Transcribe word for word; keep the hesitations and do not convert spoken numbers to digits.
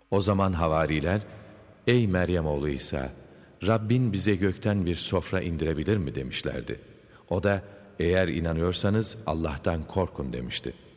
O zaman havariler, ''Ey Meryem oğlu İsa, Rabbin bize gökten bir sofra indirebilir mi?'' demişlerdi. O da, ''Eğer inanıyorsanız Allah'tan korkun.'' demişti.